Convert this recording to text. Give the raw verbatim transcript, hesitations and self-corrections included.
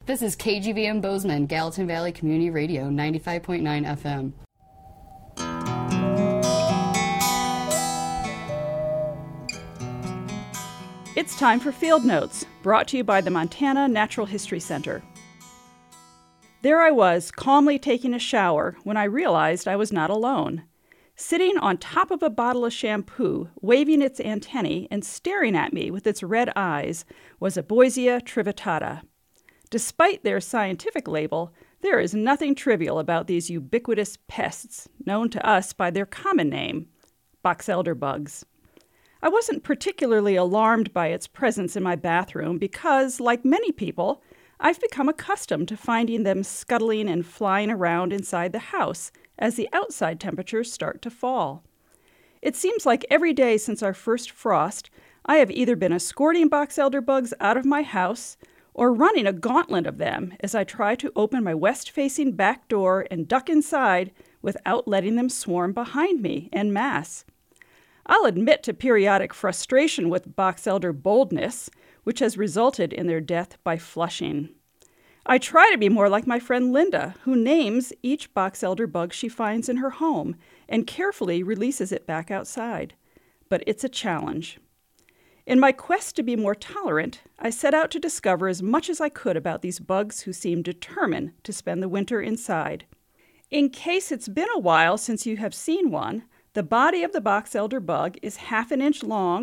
This is K G V M Bozeman, Gallatin Valley Community Radio, ninety-five point nine F M. It's time for Field Notes, brought to you by the Montana Natural History Center. There I was, calmly taking a shower, when I realized I was not alone. Sitting on top of a bottle of shampoo, waving its antennae and staring at me with its red eyes, was a Boisia trivittata. Despite their scientific label, there is nothing trivial about these ubiquitous pests, known to us by their common name, box elder bugs. I wasn't particularly alarmed by its presence in my bathroom because, like many people, I've become accustomed to finding them scuttling and flying around inside the house as the outside temperatures start to fall. It seems like every day since our first frost, I have either been escorting box elder bugs out of my house or running a gauntlet of them as I try to open my west-facing back door and duck inside without letting them swarm behind me en masse. I'll admit to periodic frustration with box elder boldness, which has resulted in their death by flushing. I try to be more like my friend Linda, who names each box elder bug she finds in her home and carefully releases it back outside. But it's a challenge. In my quest to be more tolerant, I set out to discover as much as I could about these bugs who seem determined to spend the winter inside. In case it's been a while since you have seen one, the body of the box elder bug is half an inch long